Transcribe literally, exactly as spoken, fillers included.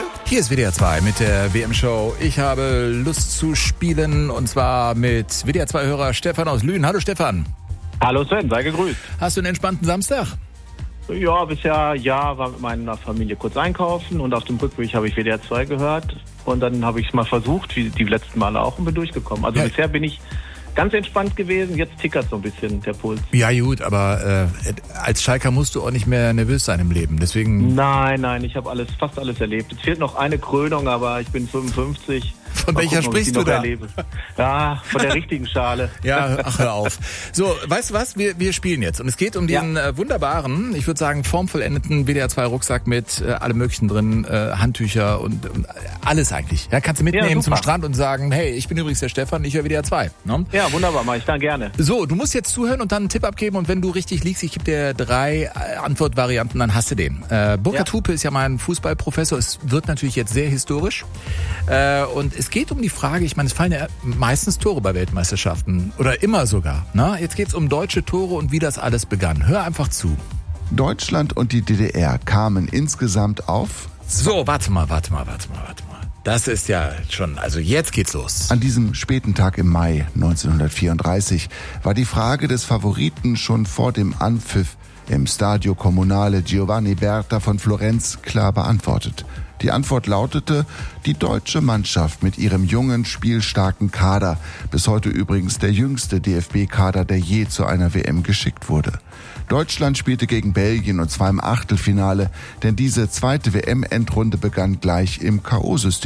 Hier ist W D R zwei mit der W M-Show. Ich habe Lust zu spielen und zwar mit W D R zwei-Hörer Stefan aus Lünen. Hallo Stefan. Hallo Sven, sei gegrüßt. Hast du einen entspannten Samstag? Ja, bisher ja, war mit meiner Familie kurz einkaufen und auf dem Rückweg habe ich W D R zwei gehört und dann habe ich es mal versucht, wie die letzten Male auch, und bin durchgekommen. Also ja. Bisher bin ich ganz entspannt gewesen, jetzt tickert so ein bisschen der Puls. Ja gut, aber äh, als Schalker musst du auch nicht mehr nervös sein im Leben, deswegen... Nein, nein, ich habe alles, fast alles erlebt. Es fehlt noch eine Krönung, aber ich bin fünfundfünfzig. Von welcher gucken, sprichst du da? Erlebe. Ja, von der richtigen Schale. Ja, ach, hör auf. So, weißt du was? Wir, wir spielen jetzt. Und es geht um diesen ja. äh, wunderbaren, ich würde sagen, formvollendeten W D R zwei Rucksack mit äh, allem Möglichen drin, äh, Handtücher und, und alles eigentlich. Ja, kannst du mitnehmen ja, zum Strand und sagen, hey, ich bin übrigens der Stefan, ich höre W D R zwei. Ne? Ja, wunderbar, mache ich dann gerne. So, du musst jetzt zuhören und dann einen Tipp abgeben und wenn du richtig liegst, ich gebe dir drei Antwortvarianten, dann hast du den. Äh, Burkhard ja. Hupe ist ja mein Fußballprofessor. Es wird natürlich jetzt sehr historisch. Äh, und es geht um die Frage, ich meine, es fallen ja meistens Tore bei Weltmeisterschaften oder immer sogar. Na? Jetzt geht's um deutsche Tore und wie das alles begann. Hör einfach zu. Deutschland und die D D R kamen insgesamt auf... So, warte mal, warte mal, warte mal, warte mal. Das ist ja schon, also jetzt geht's los. An diesem späten Tag im Mai neunzehnhundertvierunddreißig war die Frage des Favoriten schon vor dem Anpfiff im Stadio Comunale Giovanni Berta von Florenz klar beantwortet. Die Antwort lautete, die deutsche Mannschaft mit ihrem jungen, spielstarken Kader, bis heute übrigens der jüngste D F B-Kader, der je zu einer W M geschickt wurde. Deutschland spielte gegen Belgien und zwar im Achtelfinale, denn diese zweite W M-Endrunde begann gleich im K O-System.